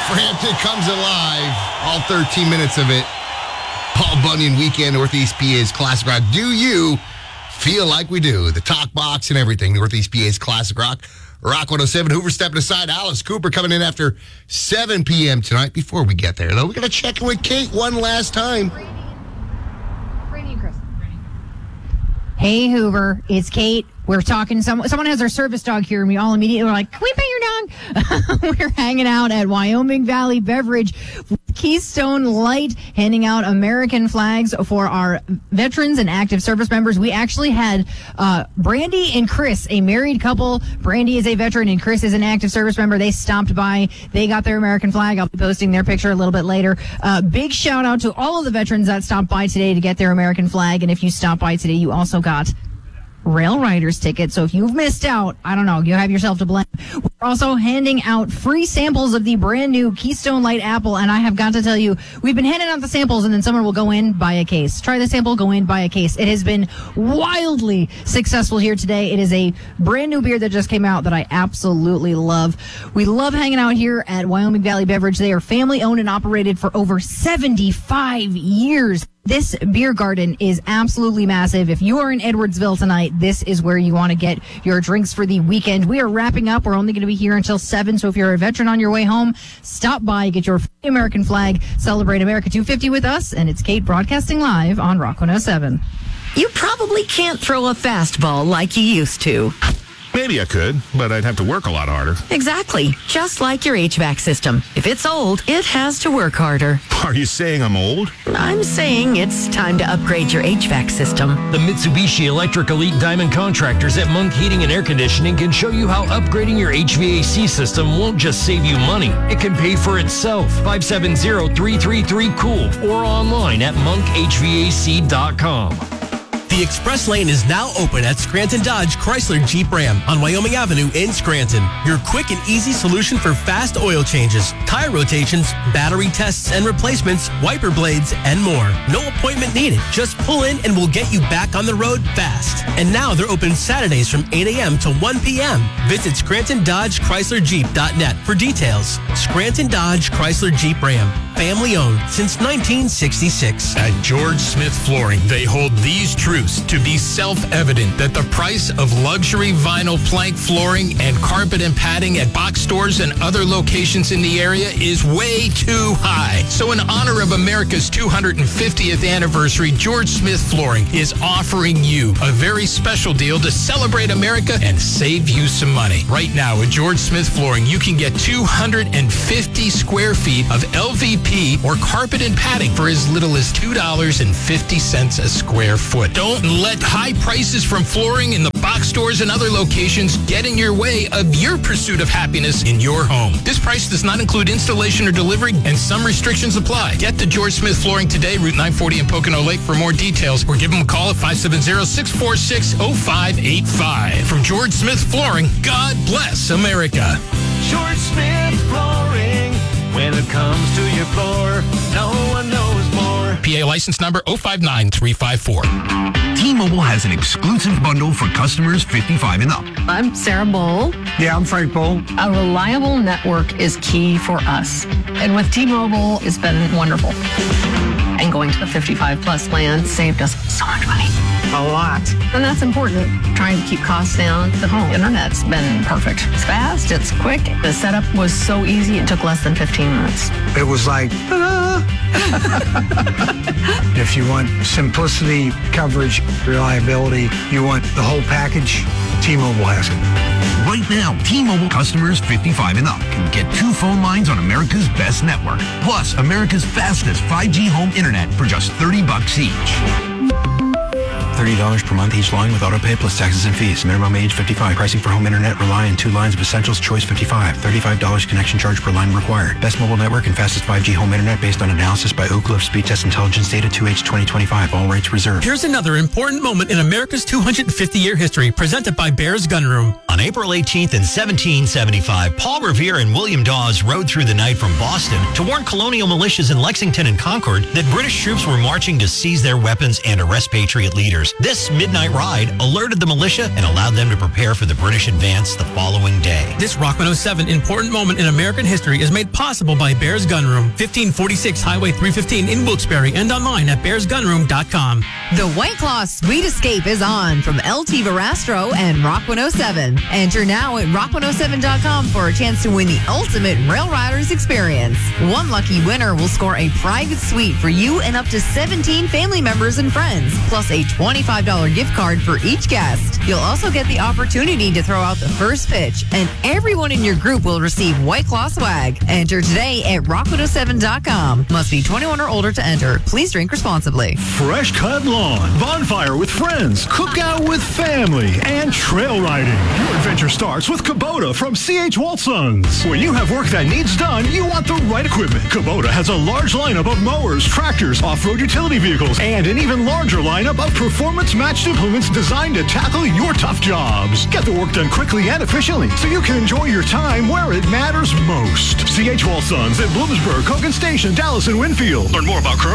Frampton comes alive. All 13 minutes of it. Paul Bunyan Weekend, Northeast PA's Classic Rock. Do you feel like we do? The talk box and everything. Northeast PA's Classic Rock. Rock 107. Hoover stepping aside. Alice Cooper coming in after 7 p.m. tonight. Before we get there, though, we're going to check in with Kate one last time. Brady and Chris. Hey, Hoover. It's Kate. We're talking. Someone has our service dog here, and we all immediately were like, can we pet your dog? We're hanging out at Wyoming Valley Beverage with Keystone Light, handing out American flags for our veterans and active service members. We actually had Brandy and Chris, a married couple. Brandy is a veteran, and Chris is an active service member. They stopped by. They got their American flag. I'll be posting their picture a little bit later. Big shout out to all of the veterans that stopped by today to get their American flag. And if you stopped by today, you also got Rail Riders tickets. So if you've missed out, I don't know, you have yourself to blame. We're also handing out free samples of the brand new Keystone Light Apple. And I have got to tell you, we've been handing out the samples and then someone will go in, buy a case. Try the sample, go in, buy a case. It has been wildly successful here today. It is a brand new beer that just came out that I absolutely love. We love hanging out here at Wyoming Valley Beverage. They are family owned and operated for over 75 years. This beer garden is absolutely massive. If you are in Edwardsville tonight, this is where you want to get your drinks for the weekend. We are wrapping up. We're only going to be here until 7. So if you're a veteran on your way home, stop by, get your American flag, celebrate America 250 with us. And it's Kate broadcasting live on Rock 107. You probably can't throw a fastball like you used to. Maybe I could, but I'd have to work a lot harder. Exactly. Just like your HVAC system. If it's old, it has to work harder. Are you saying I'm old? I'm saying it's time to upgrade your HVAC system. The Mitsubishi Electric Elite Diamond Contractors at Monk Heating and Air Conditioning can show you how upgrading your HVAC system won't just save you money. It can pay for itself. 570-333-COOL or online at monkhvac.com. The Express Lane is now open at Scranton Dodge Chrysler Jeep Ram on Wyoming Avenue in Scranton. Your quick and easy solution for fast oil changes, tire rotations, battery tests and replacements, wiper blades, and more. No appointment needed. Just pull in and we'll get you back on the road fast. And now they're open Saturdays from 8 a.m. to 1 p.m. Visit ScrantonDodgeChryslerJeep.net for details. Scranton Dodge Chrysler Jeep Ram. Family owned since 1966. At George Smith Flooring, they hold these truths to be self-evident that the price of luxury vinyl plank flooring and carpet and padding at box stores and other locations in the area is way too high. So in honor of America's 250th anniversary, George Smith Flooring is offering you a very special deal to celebrate America and save you some money. Right now at George Smith Flooring, you can get 250 square feet of LVP or carpet and padding for as little as $2.50 a square foot. Don't let high prices from flooring in the box stores and other locations get in your way of your pursuit of happiness in your home. This price does not include installation or delivery, and some restrictions apply. Get to George Smith Flooring today, Route 940 in Pocono Lake for more details, or give them a call at 570-646-0585. From George Smith Flooring, God bless America. George Smith Flooring. When it comes to your floor, no one knows more. PA license number 059354. T-Mobile has an exclusive bundle for customers 55 and up. I'm Sarah Bowl. Yeah, I'm Frank Bowl. A reliable network is key for us. And with T-Mobile, it's been wonderful. And going to the 55 plus plan saved us so much money. A lot. And that's important. Trying to keep costs down. The home internet's been perfect. It's fast, it's quick. The setup was so easy, it took less than 15 minutes. It was like, If you want simplicity, coverage, reliability, you want the whole package, T-Mobile has it. Right now, T-Mobile customers 55 and up can get 2 phone lines on America's best network, plus America's fastest 5G home internet for just $30 each. $30 per month each line with autopay plus taxes and fees. Minimum age 55. Pricing for home internet rely on 2 lines of Essentials Choice 55. $35 connection charge per line required. Best mobile network and fastest 5G home internet based on analysis by Oak Cliff Speed Test Intelligence data 2H 2025. All rates reserved. Here's another important moment in America's 250-year history presented by Bear's Gun Room. On April 18th in 1775, Paul Revere and William Dawes rode through the night from Boston to warn colonial militias in Lexington and Concord that British troops were marching to seize their weapons and arrest Patriot leaders. soldiers. This midnight ride alerted the militia and allowed them to prepare for the British advance the following day. This Rock 107 important moment in American history is made possible by Bear's Gun Room, 1546 Highway 315 in Wilkes-Barre, and online at bearsgunroom.com. The White Claw Sweet Escape is on from LT Verastro and Rock 107. Enter now at rock107.com for a chance to win the ultimate Rail Riders experience. One lucky winner will score a private suite for you and up to 17 family members and friends, plus a $25 gift card for each guest. You'll also get the opportunity to throw out the first pitch, and everyone in your group will receive White Claw swag. Enter today at rock107.com. Must be 21 or older to enter. Please drink responsibly. Fresh cut lawn, bonfire with friends, cookout with family, and trail riding. Your adventure starts with Kubota from C.H. Waltzons. When you have work that needs done, you want the right equipment. Kubota has a large lineup of mowers, tractors, off-road utility vehicles, and an even larger lineup of performance-matched implements designed to tackle your tough jobs. Get the work done quickly and efficiently so you can enjoy your time where it matters most. C.H. Waltzons at Bloomsburg, Hogan Station, Dallas, and Winfield. Learn more about